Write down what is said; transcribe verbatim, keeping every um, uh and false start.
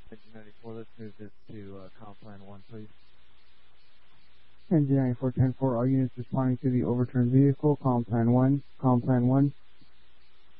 Engine ninety-four, let's move this to uh, Complan one, please. Engine ninety-four ten four, all units responding to the overturned vehicle. Complan one, Complan one.